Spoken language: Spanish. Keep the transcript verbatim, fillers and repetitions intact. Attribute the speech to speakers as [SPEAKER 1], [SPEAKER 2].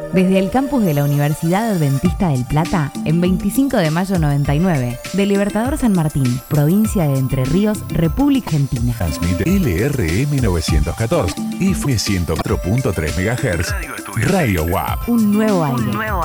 [SPEAKER 1] Desde el campus de la Universidad Adventista del Plata, en veinticinco de mayo noventa y nueve, de Libertador San Martín, provincia de Entre Ríos, República Argentina.
[SPEAKER 2] Transmite L R M novecientos catorce, I F E ciento cuatro punto tres megahertz, Radio W A P.
[SPEAKER 1] Un nuevo aire.
[SPEAKER 3] Un nuevo